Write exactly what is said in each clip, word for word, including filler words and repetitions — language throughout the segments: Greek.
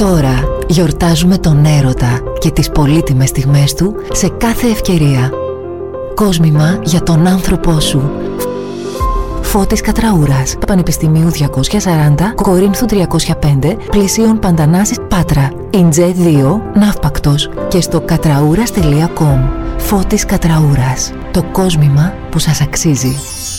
Τώρα γιορτάζουμε τον έρωτα και τις πολύτιμες στιγμές του σε κάθε ευκαιρία. Κόσμημα για τον άνθρωπό σου. Φώτης Κατραούρας, Πανεπιστημίου διακόσια σαράντα, Κορίνθου τριακόσια πέντε, Πλησίων Παντανάσης, Πάτρα. Ιντζέ δύο, Ναύπακτος και στο κατραούρας τελεία κομ. Φώτης Κατραούρας, το κόσμημα που σας αξίζει.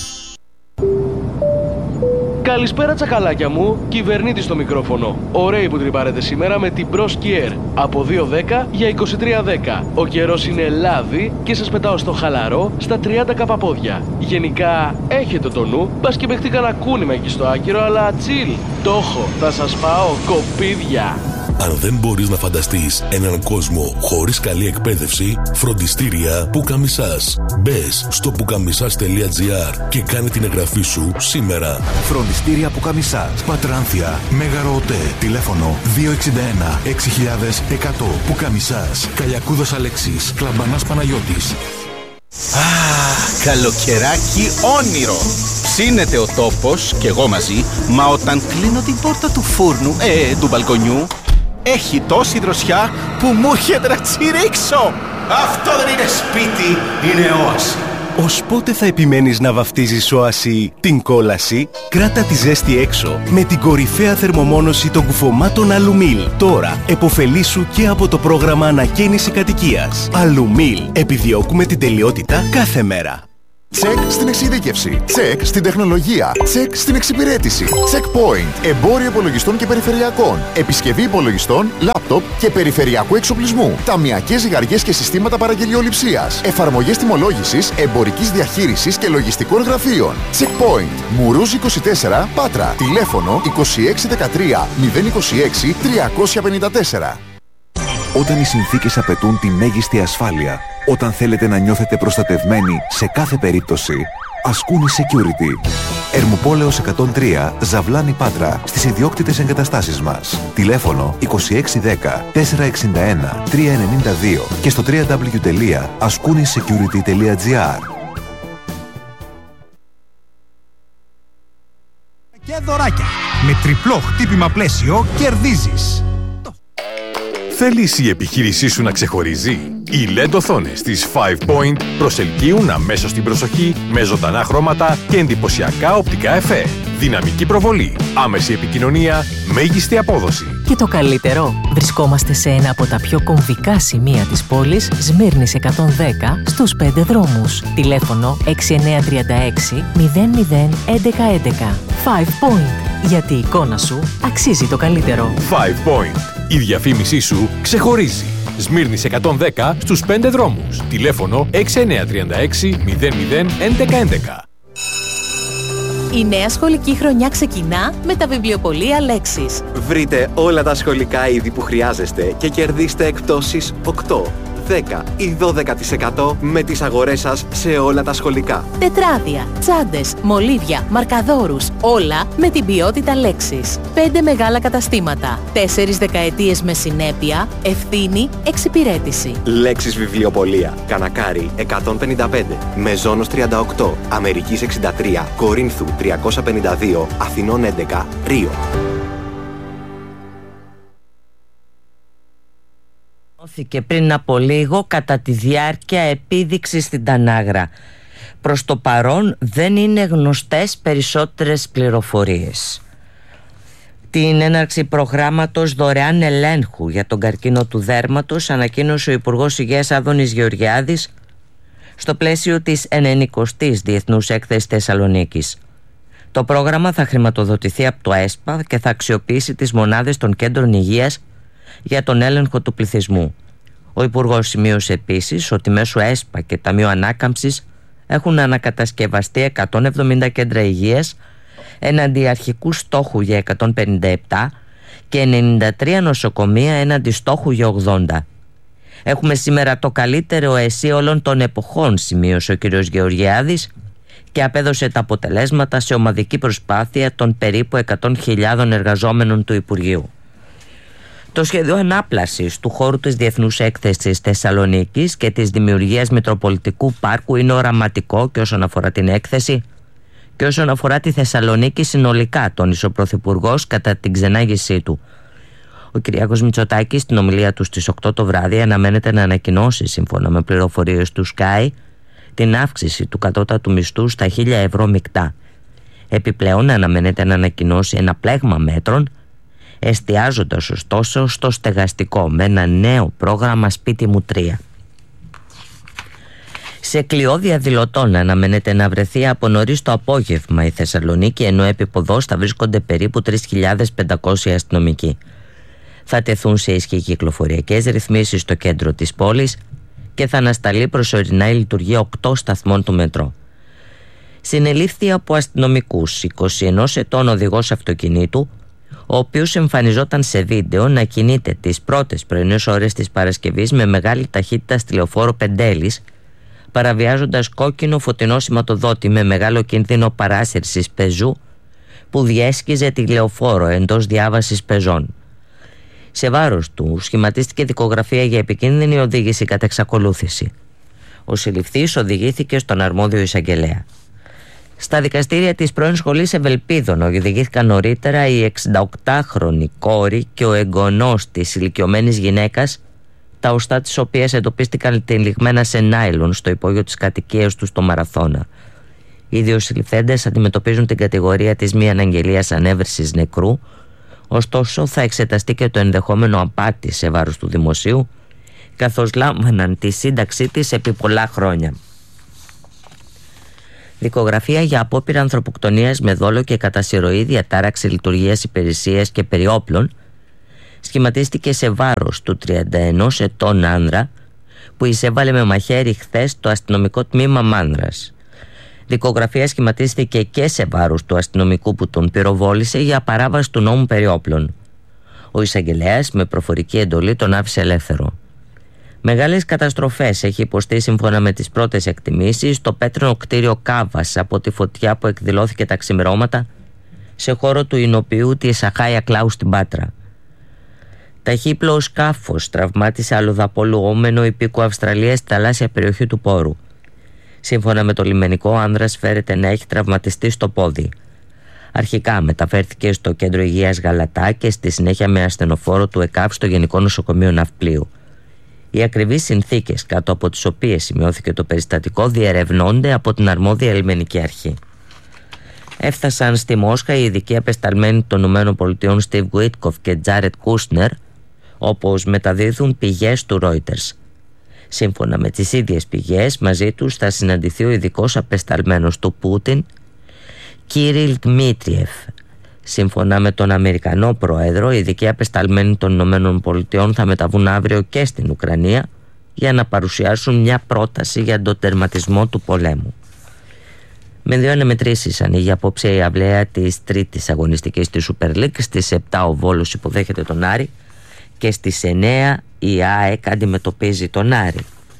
Καλησπέρα τσακαλάκια μου, κυβερνήτη στο μικρόφωνο. Ωραίοι που τρυπάρετε σήμερα με την Bros Kier. Από δύο δέκα για είκοσι τρία δέκα. Ο καιρός είναι λάδι και σας πετάω στο χαλαρό στα τριάντα καπαπόδια. Γενικά έχετε το νου, μπας και παιχτεί κανένα κούνημα εκεί στο άκυρο, αλλά chill. Το έχω, θα σας πάω κοπίδια. Αν δεν μπορείς να φανταστείς έναν κόσμο χωρίς καλή εκπαίδευση, φροντιστήρια Πουκαμισάς. Μπες στο πουκαμισάς τελεία τζι άρ και κάνε την εγγραφή σου σήμερα. Φροντιστήρια Πουκαμισάς, Πατράνθια, Μέγαρο ΟΤΕ, τηλέφωνο δύο έξι ένα έξι χιλιάδες εκατό. Πουκαμισάς, Καλιακούδας Αλέξης, Κλαμπανάς Παναγιώτης. Αχ, καλοκαιράκι όνειρο. Ψήνεται ο τόπος και εγώ μαζί, μα όταν κλείνω την πόρτα του φούρνου, ε, του μπαλκονιού, έχει τόση δροσιά που μου έρχεται να τσιρίξω. Αυτό δεν είναι σπίτι, είναι όαση. Ως πότε θα επιμένεις να βαφτίζεις όαση την κόλαση? Κράτα τη ζέστη έξω με την κορυφαία θερμομόνωση των κουφωμάτων Αλουμίλ. Τώρα εποφελήσου και από το πρόγραμμα ανακαίνιση κατοικίας. Αλουμίλ. Επιδιώκουμε την τελειότητα κάθε μέρα. Τσεκ στην εξειδίκευση. Τσεκ στην τεχνολογία. Τσεκ στην εξυπηρέτηση. Checkpoint. Εμπόριο υπολογιστών και περιφερειακών. Επισκευή υπολογιστών, λάπτοπ και περιφερειακού εξοπλισμού. Ταμειακές ζυγαριές και συστήματα παραγγελιοληψίας. Εφαρμογές τιμολόγησης, εμπορικής διαχείρισης και λογιστικών γραφείων. Checkpoint. Μουρούζ είκοσι τέσσερα, Πάτρα. Τηλέφωνο είκοσι έξι δεκατρία μηδέν είκοσι έξι τριακόσια πενήντα τέσσερα. Όταν οι συνθήκες απαιτούν τη μέγιστη ασφάλεια, όταν θέλετε να νιώθετε προστατευμένοι σε κάθε περίπτωση, Ασκούνη Security. Ερμουπόλεως εκατόν τρία, Ζαβλάνη Πάτρα, στις ιδιόκτητες εγκαταστάσεις μας. Τηλέφωνο είκοσι έξι δέκα τετρακόσια εξήντα ένα τριακόσια ενενήντα δύο και στο double-u double-u double-u τελεία ασκούνη security τελεία τζι άρ. Και δωράκια. Με τριπλό χτύπημα πλαίσιο κερδίζεις. Θέλεις η επιχείρησή σου να ξεχωρίζει? Οι ελ ι ντι οθόνες της Five Point προσελκύουν αμέσως την προσοχή με ζωντανά χρώματα και εντυπωσιακά οπτικά εφέ. Δυναμική προβολή, άμεση επικοινωνία, μέγιστη απόδοση. Και το καλύτερο, βρισκόμαστε σε ένα από τα πιο κομβικά σημεία της πόλης, Σμύρνης εκατόν δέκα, στους πέντε δρόμους. Τηλέφωνο έξι εννιά τρία έξι μηδέν μηδέν έντεκα έντεκα. Five Point. Γιατί η εικόνα σου αξίζει το καλύτερο. Five Point. Η διαφήμισή σου ξεχωρίζει. Σμύρνης εκατόν δέκα στους πέντε δρόμους. Τηλέφωνο έξι εννιά τρία έξι μηδέν μηδέν έντεκα έντεκα. Η νέα σχολική χρονιά ξεκινά με τα βιβλιοπωλεία Λέξης. Βρείτε όλα τα σχολικά είδη που χρειάζεστε και κερδίστε εκπτώσεις οκτώ, δέκα ή δώδεκα τοις εκατό με τις αγορές σας σε όλα τα σχολικά. Τετράδια, τσάντες, μολύβια, μαρκαδόρους, όλα με την ποιότητα Λέξης. Πέντε μεγάλα καταστήματα, τέσσερις δεκαετίες με συνέπεια, ευθύνη, εξυπηρέτηση. Λέξης βιβλιοπωλεία. Κανακάρι εκατόν πενήντα πέντε, Μεζόνος τριάντα οκτώ, Αμερικής εξήντα τρία, Κορίνθου τριακόσια πενήντα δύο, Αθηνών έντεκα, Ρίο. Και πριν από λίγο κατά τη διάρκεια επίδειξη στην Τανάγρα. Προς το παρόν δεν είναι γνωστές περισσότερες πληροφορίες. Την έναρξη προγράμματος δωρεάν ελέγχου για τον καρκίνο του δέρματος ανακοίνωσε ο Υπουργός Υγείας Άδωνης Γεωργιάδης στο πλαίσιο της ενενηκοστής Διεθνούς Έκθεσης Θεσσαλονίκης. Το πρόγραμμα θα χρηματοδοτηθεί από το ΕΣΠΑ και θα αξιοποιήσει τις μονάδες των κέντρων υγείας για τον έλεγχο του πληθυσμού. Ο Υπουργός σημείωσε επίσης ότι μέσω ΕΣΠΑ και Ταμείου Ανάκαμψης έχουν ανακατασκευαστεί εκατόν εβδομήντα κέντρα υγείας έναντι αρχικού στόχου για εκατόν πενήντα επτά και ενενήντα τρία νοσοκομεία έναντι στόχου για ογδόντα. Έχουμε σήμερα το καλύτερο ΕΣΥ όλων των εποχών, σημείωσε ο κ. Γεωργιάδης και απέδωσε τα αποτελέσματα σε ομαδική προσπάθεια των περίπου εκατό χιλιάδων εργαζόμενων του Υπουργείου. Το σχέδιο ανάπλασης του χώρου της Διεθνούς Έκθεσης Θεσσαλονίκης και της δημιουργίας Μητροπολιτικού Πάρκου είναι οραματικό και όσον αφορά την έκθεση και όσον αφορά τη Θεσσαλονίκη συνολικά, τόνισε ο Πρωθυπουργός κατά την ξενάγησή του. Ο Κυριάκος Μητσοτάκης στην ομιλία του στις οκτώ το βράδυ αναμένεται να ανακοινώσει, σύμφωνα με πληροφορίες του Sky, την αύξηση του κατώτατου μισθού στα χίλια ευρώ μεικτά. Επιπλέον αναμένεται να ανακοινώσει ένα πλέγμα μέτρων, εστιάζοντας ωστόσο στο στεγαστικό με ένα νέο πρόγραμμα Σπίτι μου τρία. Σε κλειό διαδηλωτών αναμένεται να βρεθεί από νωρίς το απόγευμα η Θεσσαλονίκη, ενώ επί ποδός θα βρίσκονται περίπου τρεις χιλιάδες πεντακόσιοι αστυνομικοί. Θα τεθούν σε ισχύ κυκλοφοριακές ρυθμίσεις στο κέντρο της πόλης και θα ανασταλεί προσωρινά η λειτουργία οκτώ σταθμών του μετρό. Συνελήφθη από αστυνομικούς είκοσι ενός ετών οδηγός αυτοκινήτου, ο οποίος εμφανιζόταν σε βίντεο να κινείται τις πρώτες πρωινές ώρες της Παρασκευής με μεγάλη ταχύτητα στη λεωφόρο Πεντέλης, παραβιάζοντας κόκκινο φωτεινό σηματοδότη με μεγάλο κίνδυνο παράσυρσης πεζού που διέσχιζε τη λεωφόρο εντός διάβασης πεζών. Σε βάρος του σχηματίστηκε δικογραφία για επικίνδυνη οδήγηση κατά εξακολούθηση. Ο συλληφθής οδηγήθηκε στον αρμόδιο εισαγγελέα. Στα δικαστήρια της πρώην σχολής Ευελπίδων οδηγήθηκαν νωρίτερα η εξηνταοκτάχρονη κόρη και ο εγγονός της ηλικιωμένης γυναίκας, τα οστά της οποίας εντοπίστηκαν τυλιγμένα σε νάιλον στο υπόγειο της κατοικίας του στο Μαραθώνα. Οι δύο συλληφθέντες αντιμετωπίζουν την κατηγορία της μη αναγγελίας ανέβρεσης νεκρού, ωστόσο θα εξεταστεί και το ενδεχόμενο απάτη σε βάρος του δημοσίου, καθώς λάμβαναν τη σύνταξή της επί πολλά χρόνια. Δικογραφία για απόπειρα ανθρωποκτονίας με δόλο και κατά συρροή, διατάραξη λειτουργίας υπηρεσίας και περιόπλων σχηματίστηκε σε βάρος του τριάντα ενός ετών άνδρα που εισέβαλε με μαχαίρι χθες το αστυνομικό τμήμα Μάνδρας. Δικογραφία σχηματίστηκε και σε βάρος του αστυνομικού που τον πυροβόλησε για παράβαση του νόμου περιόπλων. Ο εισαγγελέας με προφορική εντολή τον άφησε ελεύθερο. Μεγάλες καταστροφές έχει υποστεί, σύμφωνα με τις πρώτες εκτιμήσεις, το πέτρινο κτίριο Κάβας από τη φωτιά που εκδηλώθηκε τα ξημερώματα σε χώρο του εινοποιού της Αχάια Κλάου στην Πάτρα. Ταχύπλοο σκάφος τραυμάτισε αλλοδαπολουόμενο υπήκου Αυστραλίας στη θαλάσσια περιοχή του Πόρου. Σύμφωνα με το λιμενικό, ο άνδρας φέρεται να έχει τραυματιστεί στο πόδι. Αρχικά μεταφέρθηκε στο κέντρο υγείας Γαλατά και στη συνέχεια με ασθενοφόρο του ΕΚΑΒ στο Γενικό Νοσοκομείο Ναυπλίου. Οι ακριβείς συνθήκες κάτω από τις οποίες σημειώθηκε το περιστατικό διερευνώνται από την αρμόδια λιμενική αρχή. Έφτασαν στη Μόσχα οι ειδικοί απεσταλμένοι των ΗΠΑ Στιβ Γουίτκοφ και Τζάρετ Κούσνερ, όπως μεταδίδουν πηγές του Reuters. Σύμφωνα με τις ίδιες πηγές, μαζί τους θα συναντηθεί ο ειδικός απεσταλμένος του Πούτιν, Κύριλ Δμίτριεφ. Σύμφωνα με τον Αμερικανό Πρόεδρο, οι ειδικοί απεσταλμένοι των ΗΠΑ θα μεταβούν αύριο και στην Ουκρανία για να παρουσιάσουν μια πρόταση για τον τερματισμό του πολέμου. Με δύο αναμετρήσεις ανοίγει απόψε η αυλαία της τρίτης αγωνιστικής της Super League. Στις επτά ο Βόλος υποδέχεται τον Άρη και στις εννέα η ΑΕΚ αντιμετωπίζει τον Άρη.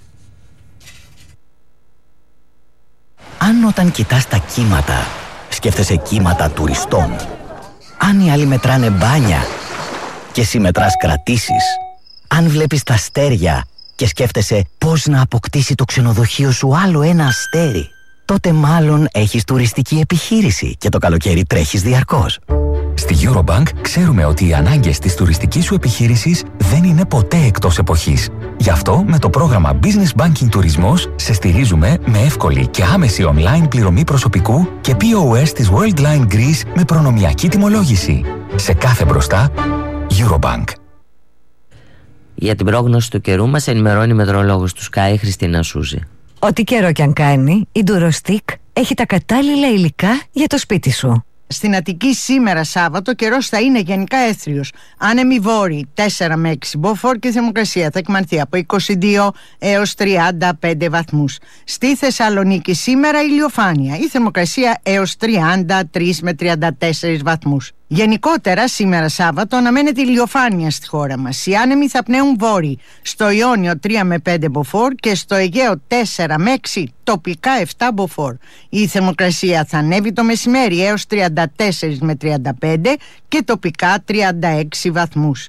Αν όταν κοιτάς τα κύματα σκέφτεσαι κύματα τουριστών, αν οι άλλοι μετράνε μπάνια και εσύ μετράς κρατήσεις, αν βλέπεις τα αστέρια και σκέφτεσαι πώς να αποκτήσει το ξενοδοχείο σου άλλο ένα αστέρι, τότε μάλλον έχεις τουριστική επιχείρηση και το καλοκαίρι τρέχεις διαρκώς. Στη Eurobank ξέρουμε ότι οι ανάγκες της τουριστικής σου επιχείρησης δεν είναι ποτέ εκτός εποχής. Γι' αυτό με το πρόγραμμα Business Banking Τουρισμός σε στηρίζουμε με εύκολη και άμεση online πληρωμή προσωπικού και πι ο ες της Worldline Greece με προνομιακή τιμολόγηση. Σε κάθε μπροστά, Eurobank. Για την πρόγνωση του καιρού μας ενημερώνει η μετεωρολόγος του Sky, Χριστίνα Σούζη. Ό,τι καιρό κι αν κάνει, η Durostick έχει τα κατάλληλα υλικά για το σπίτι σου. Στην Αττική σήμερα Σάββατο καιρός θα είναι γενικά έθριος. Άνεμοι βόρειοι τέσσερα με έξι μποφόρ και η θερμοκρασία θα εκμανθεί από είκοσι δύο έως τριάντα πέντε βαθμούς. Στη Θεσσαλονίκη σήμερα ηλιοφάνεια, η θερμοκρασία έως τριάντα τρία με τριάντα τέσσερα βαθμούς. Γενικότερα σήμερα Σάββατο αναμένεται ηλιοφάνεια στη χώρα μας. Οι άνεμοι θα πνέουν βόρειοι, στο Ιόνιο τρία με πέντε μποφόρ και στο Αιγαίο τέσσερα με έξι, τοπικά επτά μποφόρ. Η θερμοκρασία θα ανέβει το μεσημέρι έως τριάντα τέσσερα με τριάντα πέντε και τοπικά τριάντα έξι βαθμούς.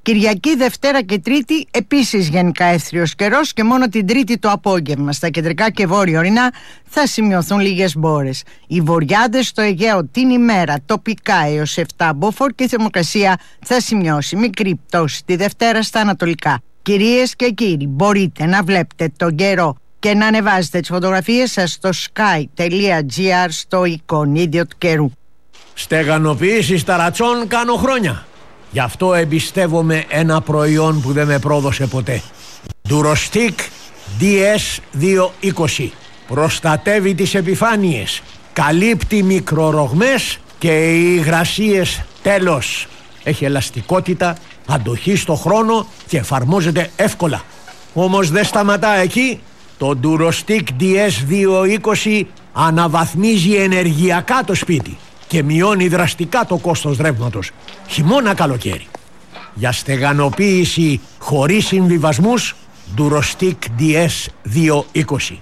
Κυριακή, Δευτέρα και Τρίτη επίσης γενικά έθριος καιρός και μόνο την Τρίτη το απόγευμα στα κεντρικά και βόρεια ορεινά θα σημειωθούν λίγες μπόρες. Οι βορειάδες στο Αιγαίο την ημέρα τοπικά έως επτά μποφόρ και η θερμοκρασία θα σημειώσει μικρή πτώση τη Δευτέρα στα ανατολικά. Κυρίες και κύριοι, μπορείτε να βλέπετε τον καιρό και να ανεβάζετε τις φωτογραφίες σας στο sky.gr στο εικονίδιο του καιρού. Στεγανοποίηση ταρατσών κάνω χρόνια. Γι' αυτό εμπιστεύομαι ένα προϊόν που δεν με πρόδωσε ποτέ. Durostic ντι ες διακόσια είκοσι. Προστατεύει τις επιφάνειες, καλύπτει μικρορογμές και οι υγρασίες τέλος. Έχει ελαστικότητα, αντοχή στο χρόνο και εφαρμόζεται εύκολα. Όμως δεν σταματά εκεί. Το Durostic ντι ες διακόσια είκοσι αναβαθμίζει ενεργειακά το σπίτι και μειώνει δραστικά το κόστος ρεύματος, χειμώνα καλοκαίρι. Για στεγανοποίηση χωρίς συμβιβασμούς, Durostic ντι ες διακόσια είκοσι.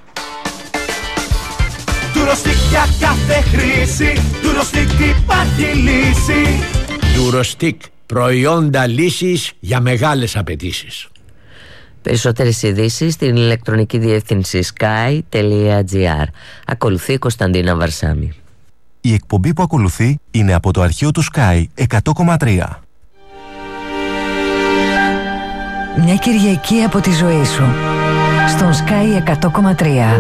Durostic για κάθε χρήση, Durostic υπάρχει λύση. Durostic, προϊόντα λύσης για μεγάλες απαιτήσεις. Περισσότερες ειδήσεις στην ηλεκτρονική διεύθυνση sky.gr. Ακολουθεί η Κωνσταντίνα Βαρσάμι. Η εκπομπή που ακολουθεί είναι από το αρχείο του Sky εκατό κόμμα τρία. Μια Κυριακή από τη ζωή σου στον Sky εκατό κόμμα τρία.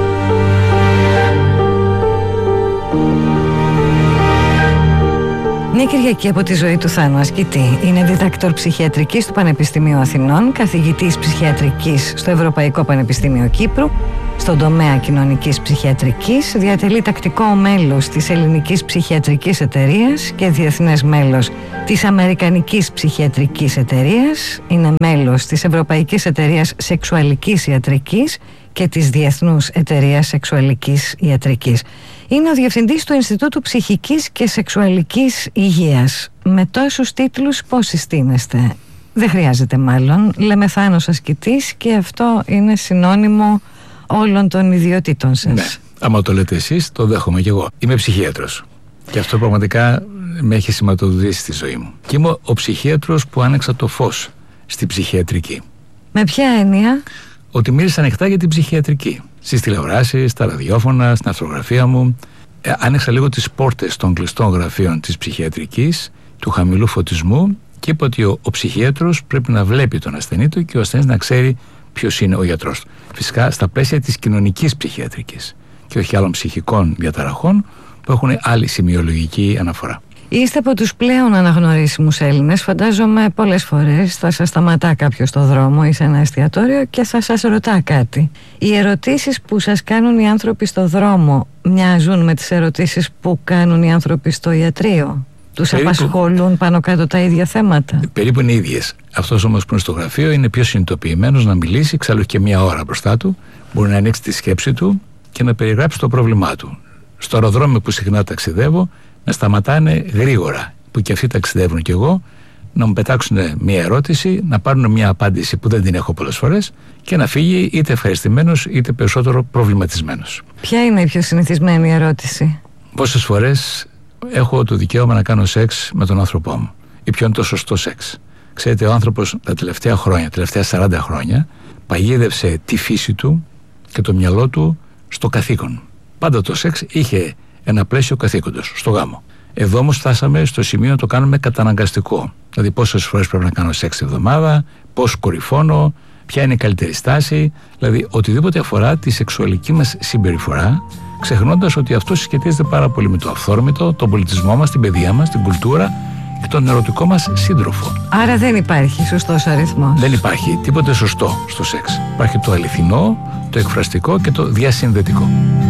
Μια Κυριακή από τη ζωή του Θάνου Ασκητή. Είναι διδάκτορ ψυχιατρικής του Πανεπιστημίου Αθηνών, καθηγητής ψυχιατρικής στο Ευρωπαϊκό Πανεπιστήμιο Κύπρου, στον τομέα κοινωνικής ψυχιατρικής, διατελεί τακτικό μέλος της Ελληνικής Ψυχιατρικής Εταιρείας και διεθνές μέλος της Αμερικανικής Ψυχιατρικής Εταιρείας, είναι μέλος της Ευρωπαϊκής Εταιρείας Σεξουαλικής Ιατρικής και της Διεθνούς Εταιρείας Σεξουαλικής Ιατρικής. Είναι ο διευθυντής του Ινστιτούτου Ψυχικής και Σεξουαλικής Υγείας. Με τόσους τίτλους πώς συστήνεστε? Δεν χρειάζεται μάλλον. Λέμε Θάνος Ασκητής και αυτό είναι συνώνυμο όλων των ιδιωτήτων σας. Ναι, άμα το λέτε εσείς, το δέχομαι κι εγώ. Είμαι ψυχίατρος και αυτό πραγματικά με έχει σηματοδοτήσει στη ζωή μου. Και είμαι ο ψυχίατρος που άνοιξα το φως στη ψυχιατρική. Με ποια έννοια? Ότι μίλησα ανοιχτά για την ψυχιατρική. Στις τηλεοράσεις, στα ραδιόφωνα, στην αρθρογραφία μου. Ε, άνοιξα λίγο τις πόρτες των κλειστών γραφείων της ψυχιατρικής, του χαμηλού φωτισμού και είπα ότι ο, ο ψυχίατρος πρέπει να βλέπει τον ασθενή του και ο ασθενής να ξέρει ποιος είναι ο γιατρός του. Φυσικά στα πλαίσια της κοινωνικής ψυχιατρικής και όχι άλλων ψυχικών διαταραχών που έχουν άλλη σημειολογική αναφορά. Είστε από τους πλέον αναγνωρίσιμους Έλληνες. Φαντάζομαι πολλές φορές θα σας σταματά κάποιος στο δρόμο ή σε ένα εστιατόριο και θα σας ρωτά κάτι. Οι ερωτήσεις που σας κάνουν οι άνθρωποι στο δρόμο μοιάζουν με τις ερωτήσεις που κάνουν οι άνθρωποι στο ιατρείο? Τους περίπου... απασχολούν πάνω κάτω τα ίδια θέματα? Περίπου είναι ίδιες. Αυτός όμως που είναι στο γραφείο είναι πιο συνειδητοποιημένος να μιλήσει, εξάλλου και μια ώρα μπροστά του, μπορεί να ανοίξει τη σκέψη του και να περιγράψει το πρόβλημά του. Στο αεροδρόμιο που συχνά ταξιδεύω, να σταματάνε γρήγορα, που και αυτοί ταξιδεύουν κι εγώ, να μου πετάξουν μια ερώτηση, να πάρουν μια απάντηση που δεν την έχω πολλές φορές και να φύγει είτε ευχαριστημένος είτε περισσότερο προβληματισμένος. Ποια είναι η πιο συνηθισμένη ερώτηση? Πόσες φορές έχω το δικαίωμα να κάνω σεξ με τον άνθρωπό μου? Ή ποιο είναι το σωστό σεξ? Ξέρετε, ο άνθρωπος τα τελευταία χρόνια, τα τελευταία σαράντα χρόνια, παγίδευσε τη φύση του και το μυαλό του στο καθήκον. Πάντα το σεξ είχε ένα πλαίσιο καθήκοντος, στο γάμο. Εδώ όμως φτάσαμε στο σημείο να το κάνουμε καταναγκαστικό. Δηλαδή, πόσες φορές πρέπει να κάνω σεξ τη εβδομάδα, πώς κορυφώνω, ποια είναι η καλύτερη στάση. Δηλαδή, οτιδήποτε αφορά τη σεξουαλική μας συμπεριφορά, ξεχνώντας ότι αυτό συσχετίζεται πάρα πολύ με το αυθόρμητο, τον πολιτισμό μας, την παιδεία μας, την κουλτούρα και τον ερωτικό μας σύντροφο. Άρα δεν υπάρχει σωστός αριθμός? Δεν υπάρχει τίποτε σωστό στο σεξ. Υπάρχει το αληθινό, το εκφραστικό και το διασυνδετικό.